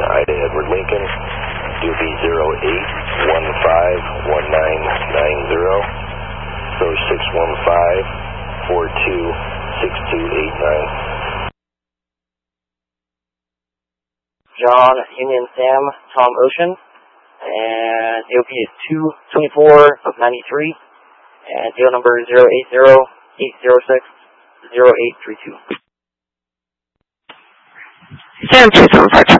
Ida Edward Lincoln, UB 08151990, so 615-426289. John Union Sam Tom Ocean, and AOP is 224 of 93, and tail number 080-806-0832. Sam 275.